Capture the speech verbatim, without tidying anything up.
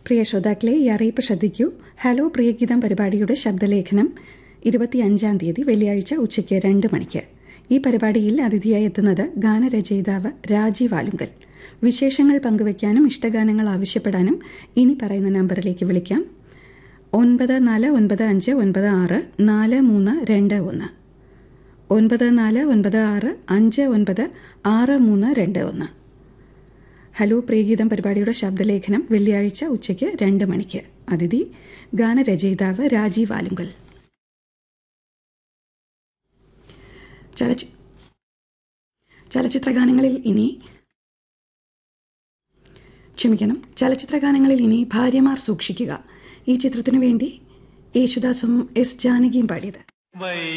പ്രിയ ശ്രോതാക്കളെ, ഈ അറിയിപ്പ് ശ്രദ്ധിക്കൂ. ഹലോ പ്രിയഗീതം പരിപാടിയുടെ ശബ്ദലേഖനം ഇരുപത്തിയഞ്ചാം തീയതി വെള്ളിയാഴ്ച ഉച്ചയ്ക്ക് രണ്ട് മണിക്ക്. ഈ പരിപാടിയിൽ അതിഥിയായി എത്തുന്നത് ഗാനരചയിതാവ് രാജീവ് ആലുങ്കൽ. വിശേഷങ്ങൾ പങ്കുവയ്ക്കാനും ഇഷ്ടഗാനങ്ങൾ ആവശ്യപ്പെടാനും ഇനി പറയുന്ന നമ്പറിലേക്ക് വിളിക്കാം. ഒൻപത് നാല് ഒൻപത് അഞ്ച് ഒൻപത് ആറ് നാല് മൂന്ന് രണ്ട് ഒന്ന് ഒൻപത് നാല് ഒൻപത് ആറ് അഞ്ച് ഒൻപത് ആറ് മൂന്ന് രണ്ട് ഒന്ന്. ഹലോ പ്രിയഗീതം പരിപാടിയുടെ ശബ്ദലേഖനം വെള്ളിയാഴ്ച ഉച്ചയ്ക്ക് രണ്ട് മണിക്ക്. അതിഥി ഗാനരചയിതാവ് രാജീവ് ആലുങ്കൽ. ചലച്ചി ചലച്ചിത്രഗാനങ്ങളിൽ ഇനി ക്ഷമിക്കണം ചലച്ചിത്രഗാനങ്ങളിൽ ഇനി ഭാര്യമാർ സൂക്ഷിക്കുക. ഈ ചിത്രത്തിനു വേണ്ടി യേശുദാസും എസ് ജാനകിയും പാടിയത്.